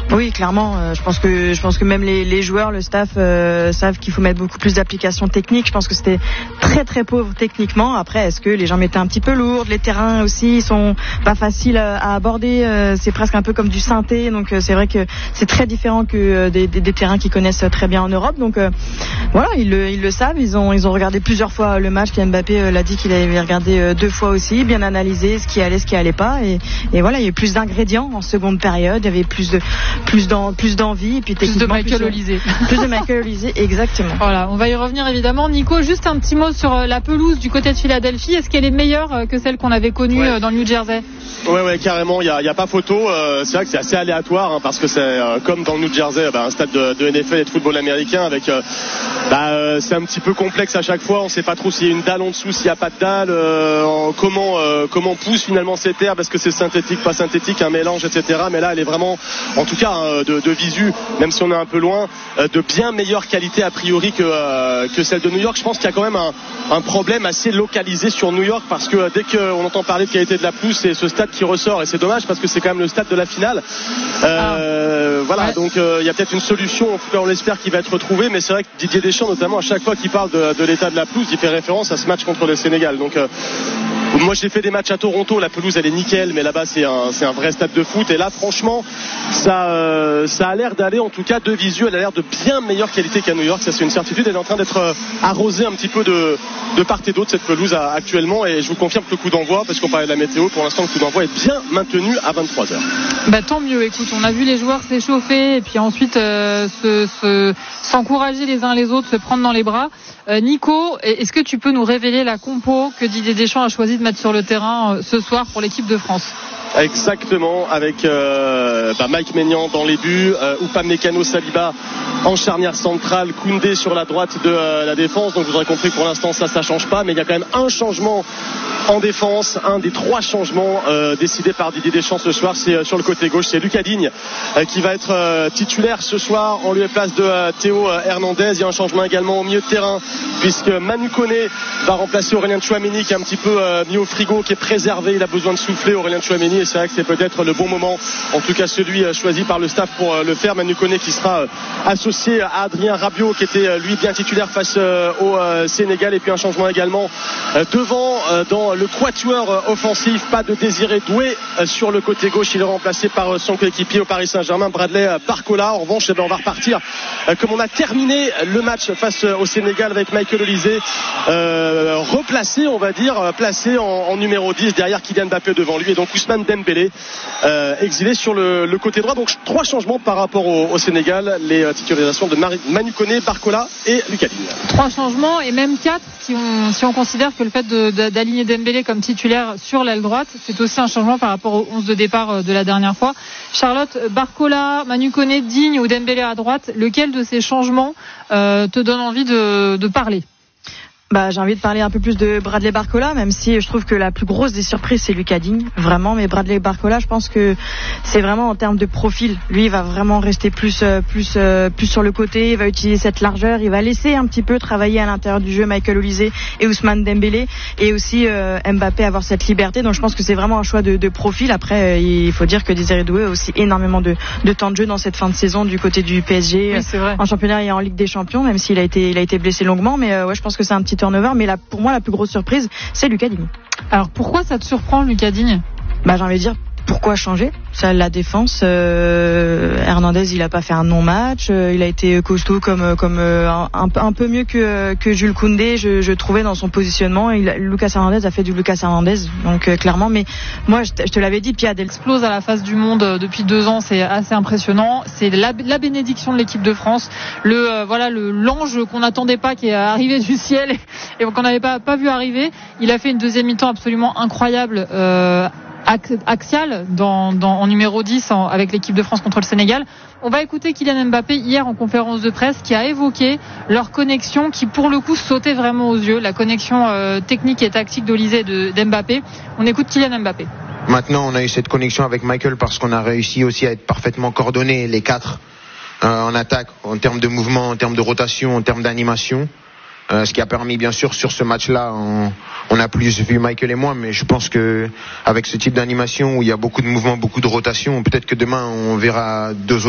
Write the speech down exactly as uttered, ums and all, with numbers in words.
Oui, clairement. Euh, je pense que je pense que même les, les joueurs, le staff euh, savent qu'il faut mettre beaucoup plus d'applications techniques. Je pense que c'était très très pauvre techniquement. Après, est-ce que les jambes étaient un petit peu lourdes? Les terrains aussi ils sont pas faciles à, à aborder. Euh, c'est presque un peu comme du synthé. Donc euh, c'est vrai que c'est très différent que euh, des, des, des terrains qu'ils connaissent très bien en Europe. Donc euh, voilà, ils le, ils le savent. Ils ont ils ont regardé plusieurs fois le match. Kylian Mbappé euh, l'a dit qu'il avait regardé euh, deux fois aussi, bien analysé ce qui allait, ce qui allait pas. Et, et voilà, il y a eu plus d'ingrédients en seconde période. Il y avait plus de plus d'en, plus d'envie et puis plus de Michael Olise. Plus de Michael Olise, exactement. Voilà, on va y revenir évidemment. Nico, juste un petit mot sur la pelouse du côté de Philadelphie. Est-ce qu'elle est meilleure que celle qu'on avait connue ouais. dans le New Jersey? Ouais, ouais, carrément. Il y a, y a pas photo. Euh, c'est vrai que c'est assez aléatoire hein, parce que c'est euh, comme dans le New Jersey, bah, un stade de, de N F L et de football américain avec. Euh, bah, euh, c'est un petit peu complexe à chaque fois. On sait pas trop s'il y a une dalle en dessous, s'il y a pas de dalle. Euh, comment euh, comment pousse finalement cette air parce que c'est synthétique, pas synthétique, un mélange, et cetera. Mais là, elle est vraiment, en tout cas, hein, de, de visu, même si on est un peu loin, euh, de bien meilleure qualité a priori que euh, que celle de New York. Je pense qu'il y a quand même un, un problème assez localisé sur New York parce que euh, dès qu'on entend parler de qualité de la pelouse, c'est ce stade qui ressort et c'est dommage parce que c'est quand même le stade de la finale. Euh, ah. Voilà, ouais. Donc il euh, y a peut-être une solution, en tout cas on l'espère, qui va être trouvée, mais c'est vrai que Didier Deschamps, notamment à chaque fois qu'il parle de, de l'état de la pelouse, il fait référence à ce match contre le Sénégal. Donc euh, moi j'ai fait des matchs à Toronto, la pelouse elle est nickel, mais là-bas c'est un, c'est un vrai stade de foot et là franchement ça, euh, ça a l'air d'aller, en tout cas de visu, elle a l'air de bien meilleure qualité qu'à New York, ça c'est une certitude. Elle est en train d'être euh, arrosée un petit peu de, de part et d'autre cette pelouse à, actuellement, et je vous confirme que le coup d'envoi, parce qu'on parlait de la météo, pour l'instant le coup d'envoi est bien maintenu à vingt-trois heures. Bah tant mieux, écoute, on a vu les joueurs s'échauffer et puis ensuite euh, se, se, s'encourager les uns les autres, se prendre dans les bras. Euh, Nico, est-ce que tu peux nous révéler la compo que Didier Deschamps a choisi de mettre sur le terrain euh, ce soir pour l'équipe de France? Exactement, avec euh, bah Mike Maignan dans les buts, euh, Upamecano Saliba en charnière centrale, Koundé sur la droite de euh, la défense. Donc vous aurez compris que pour l'instant ça ça change pas, mais il y a quand même un changement en défense, un des trois changements euh, décidés par Didier Deschamps ce soir, c'est euh, sur le côté gauche, c'est Lucas Digne euh, qui va être euh, titulaire ce soir en lieu et place de euh, Théo euh, Hernandez. Il y a un changement également au milieu de terrain puisque Manu Koné va remplacer Aurélien Tchouaméni qui est un petit peu euh, mis au frigo, qui est préservé, il a besoin de souffler Aurélien Tchouaméni, et c'est vrai que c'est peut-être le bon moment, en tout cas celui euh, choisi par le staff pour euh, le faire. Manu Koné qui sera euh, associé à Adrien Rabiot qui était euh, lui bien titulaire face euh, au euh, Sénégal, et puis un changement également euh, devant euh, dans le quatuor euh, offensif, pas de Désiré Doué euh, sur le côté gauche, il est remplacé par euh, son coéquipier au Paris Saint-Germain, Bradley euh, Barcola. En revanche, eh ben, on va repartir euh, comme on a terminé le match face euh, au Sénégal avec Michael Olise euh, replacé, on va dire, euh, placé en, en numéro dix derrière Kylian Mbappé devant lui, et donc Ousmane Dembélé euh, exilé sur le, le côté droit. Donc trois changements par rapport au, au Sénégal, les euh, titularisations de Mar- Manu Koné, Barcola et Lucas Digne. Trois changements et même quatre si on, si on considère que le fait de, de, d'aligner Dembélé comme titulaire sur l'aile droite, c'est aussi un changement par rapport au onze de départ de la dernière fois. Charlotte, Barcola, Manu Koné, Digne ou Dembélé à droite, lequel de ces changements euh, te donne envie de, de parler? Bah, j'ai envie de parler un peu plus de Bradley Barcola, même si je trouve que la plus grosse des surprises c'est Lucas Digne, vraiment. Mais Bradley Barcola, je pense que c'est vraiment en termes de profil. Lui, il va vraiment rester plus, plus, plus sur le côté. Il va utiliser cette largeur. Il va laisser un petit peu travailler à l'intérieur du jeu Michael Olise et Ousmane Dembélé, et aussi euh, Mbappé avoir cette liberté. Donc je pense que c'est vraiment un choix de, de profil. Après, euh, il faut dire que Désiré Doué a aussi énormément de, de temps de jeu dans cette fin de saison du côté du P S G, oui, c'est vrai. En championnat et en Ligue des Champions, même s'il a été, il a été blessé longuement. Mais euh, ouais, je pense que c'est un petit turnover, mais là, pour moi la plus grosse surprise c'est Lucas Digne. Alors pourquoi ça te surprend, Lucas Digne? Bah j'ai envie de dire, pourquoi changer? Ça, la défense, euh, Hernandez il a pas fait un non-match, euh, il a été costaud comme comme euh, un, un peu mieux que que Jules Koundé, je, je trouvais dans son positionnement. Il, Lucas Hernandez a fait du Lucas Hernandez, donc euh, clairement. Mais moi je, je te l'avais dit, Pia, elle explose à la face du monde euh, depuis deux ans, c'est assez impressionnant. C'est la, la bénédiction de l'équipe de France, le euh, voilà le l'ange qu'on n'attendait pas, qui est arrivé du ciel et, et qu'on n'avait pas pas vu arriver. Il a fait une deuxième mi-temps absolument incroyable. Euh, axial dans, dans, en numéro dix en, avec l'équipe de France contre le Sénégal. On va écouter Kylian Mbappé hier en conférence de presse, qui a évoqué leur connexion qui pour le coup sautait vraiment aux yeux, la connexion euh, technique et tactique d'Olise et de, d'Mbappé. On écoute Kylian Mbappé. Maintenant on a eu cette connexion avec Michael parce qu'on a réussi aussi à être parfaitement coordonnés les quatre euh, en attaque, en termes de mouvement, en termes de rotation, en termes d'animation. Euh, ce qui a permis, bien sûr, sur ce match-là, on, on a plus vu Michael et moi, mais je pense que avec ce type d'animation où il y a beaucoup de mouvements, beaucoup de rotation, peut-être que demain on verra deux autres